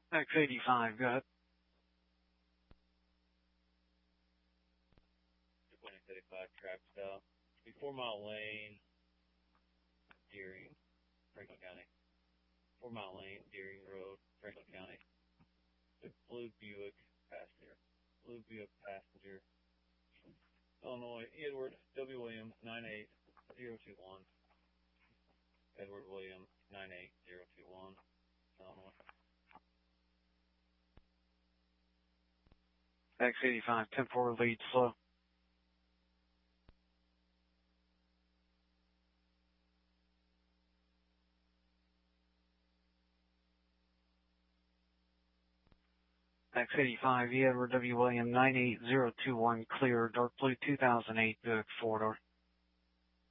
X85, go ahead. 2.35 track stop. 4 Mile Lane, Deering, Franklin County. 4 Mile Lane, Deering Road, Franklin County. Blue Buick passenger. Blue Buick passenger. Illinois, Edward W. Williams, 98021. Edward Williams, 98021. Illinois. X85, 10-4 lead, slow. X85, Edward W. Williams, 98021, clear, dark blue 2008 Buick 4-door.